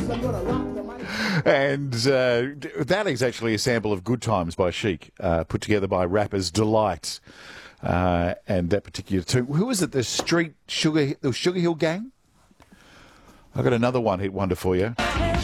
And that is actually a sample of Good Times by Chic, put together by rappers Delight. And that particular tune. Who was it? The Sugar Hill Gang? I've got another one-hit wonder for you.